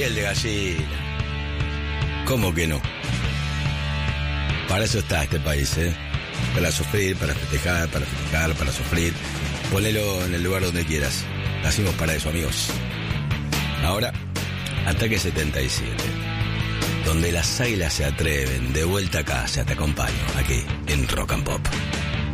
Piel de gallina. ¿Cómo que no? Para eso está este país, ¿eh? Para sufrir, para festejar, para sufrir. Ponelo en el lugar donde quieras. Nacimos para eso, amigos. Ahora, Ataque 77. Donde las águilas se atreven. De vuelta a casa, te acompaño. Aquí, en Rock and Pop.